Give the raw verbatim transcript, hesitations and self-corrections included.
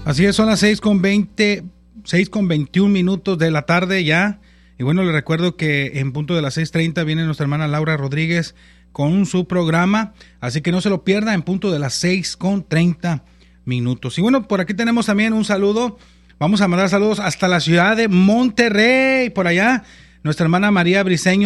Así es, son las seis con veinte, seis con veintiún minutos de la tarde ya. Y bueno, les recuerdo que en punto de las seis treinta viene nuestra hermana Laura Rodríguez con su programa. Así que no se lo pierda en punto de las seis con treinta minutos. Y bueno, por aquí tenemos también un saludo. Vamos a mandar saludos hasta la ciudad de Monterrey. Por allá, nuestra hermana María Briceño